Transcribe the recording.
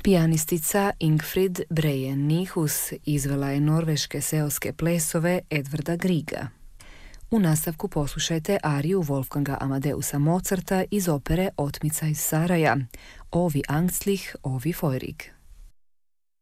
Pijanistica Ingrid Brejen Nyhus izvela je norveške seoske plesove Edvarda Griega. U nastavku poslušajte ariju Wolfganga Amadeusa Mozarta iz opere Otmica iz Saraja, Ovi Angstlich, Ovi Feurig.